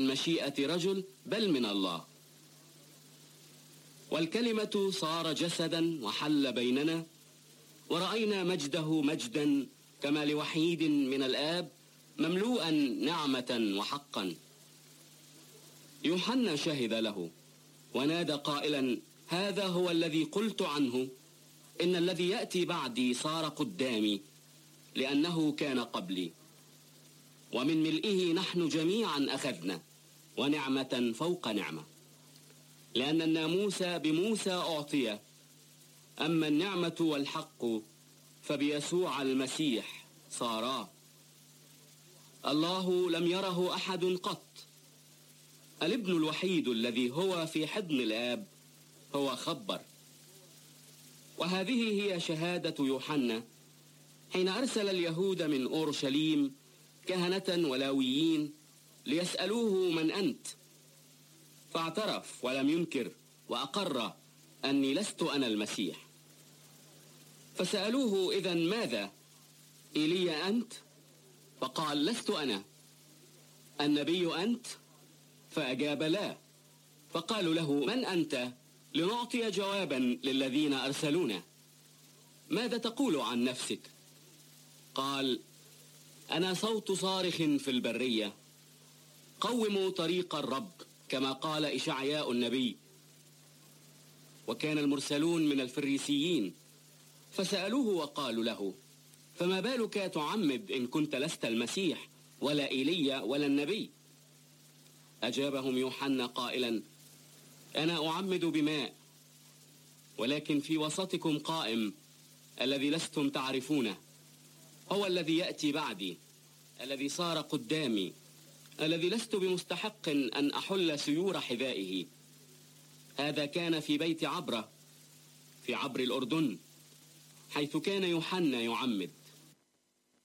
مشيئة رجل بل من الله. والكلمة صار جسدا وحل بيننا، ورأينا مجده مجدا كما لوحيد من الآب، مملوءا نعمة وحقا. يوحنا شهد له ونادى قائلا: هذا هو الذي قلت عنه، إن الذي يأتي بعدي صار قدامي، لأنه كان قبلي. ومن ملئه نحن جميعا أخذنا، ونعمة فوق نعمة، لأن الناموس بموسى أعطي، أما النعمة والحق فبيسوع المسيح صارا. الله لم يره أحد قط، الابن الوحيد الذي هو في حضن الآب هو خبر. وهذه هي شهادة يوحنا حين أرسل اليهود من أورشليم كهنة ولاويين ليسألوه: من أنت؟ فاعترف ولم ينكر، وأقر أني لست أنا المسيح. فسألوه: إذن ماذا؟ إيليا أنت؟ فقال: لست أنا. النبي أنت؟ فأجاب: لا. فقالوا له: من أنت لنعطي جوابا للذين أرسلونا؟ ماذا تقول عن نفسك؟ قال: أنا صوت صارخ في البرية، قوموا طريق الرب، كما قال إشعياء النبي. وكان المرسلون من الفريسيين، فسألوه وقالوا له: فما بالك تعمد إن كنت لست المسيح ولا إيليا ولا النبي؟ أجابهم يوحنا قائلا: أنا أعمد بماء، ولكن في وسطكم قائم الذي لستم تعرفونه، هو الذي يأتي بعدي، الذي صار قدامي، الذي لست بمستحق أن أحل سيور حذائه. هذا كان في بيت عبرة في عبر الأردن، حيث كان يوحنا يعمد.